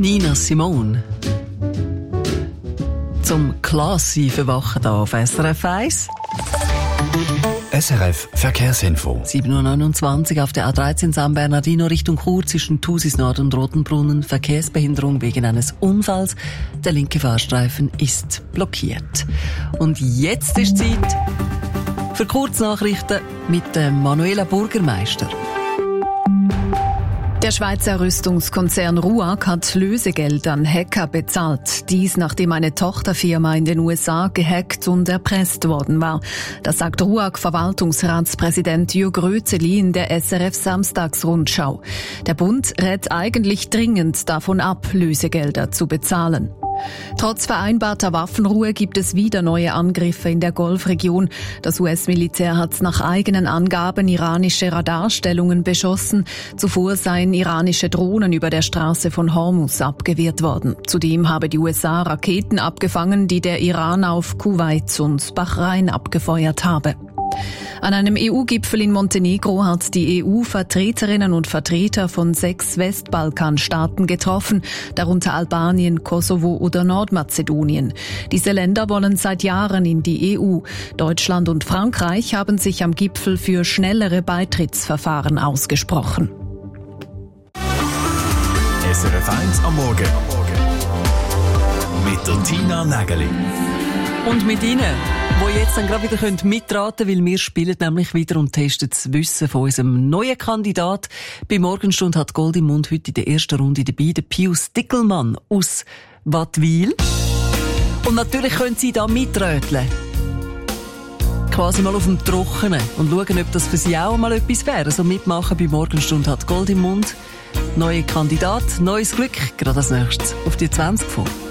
Nina Simone. Zum classy Verwachen hier auf SRF 1. SRF Verkehrsinfo. 7.29 Uhr auf der A13 San Bernardino Richtung Chur zwischen Thusis Nord und Rotenbrunnen. Verkehrsbehinderung wegen eines Unfalls. Der linke Fahrstreifen ist blockiert. Und jetzt ist Zeit für Kurznachrichten mit Manuela Burgermeister. Der Schweizer Rüstungskonzern RUAG hat Lösegeld an Hacker bezahlt. Dies, nachdem eine Tochterfirma in den USA gehackt und erpresst worden war. Das sagt RUAG-Verwaltungsratspräsident Jürg Rötzeli in der SRF Samstagsrundschau. Der Bund rät eigentlich dringend davon ab, Lösegelder zu bezahlen. Trotz vereinbarter Waffenruhe gibt es wieder neue Angriffe in der Golfregion. Das US-Militär hat nach eigenen Angaben iranische Radarstellungen beschossen. Zuvor seien iranische Drohnen über der Straße von Hormuz abgewehrt worden. Zudem habe die USA Raketen abgefangen, die der Iran auf Kuwait und Bahrain abgefeuert habe. An einem EU-Gipfel in Montenegro hat die EU Vertreterinnen und Vertreter von 6 Westbalkanstaaten getroffen, darunter Albanien, Kosovo oder Nordmazedonien. Diese Länder wollen seit Jahren in die EU. Deutschland und Frankreich haben sich am Gipfel für schnellere Beitrittsverfahren ausgesprochen. SRF 1 am Morgen. Mit der Tina Nägeli. Und mit Ihnen, die jetzt dann gerade wieder mitraten können, weil wir spielen nämlich wieder und testen das Wissen von unserem neuen Kandidat. Bei Morgenstunde hat Gold im Mund heute in der ersten Runde dabei, der Pius Dickelmann aus Wattwil. Und natürlich können Sie da mitröteln. Quasi mal auf dem Trockenen und schauen, ob das für Sie auch mal etwas wäre. Also mitmachen bei Morgenstunde hat Gold im Mund. Neuer Kandidat, neues Glück, gerade als nächstes auf die 20 vor.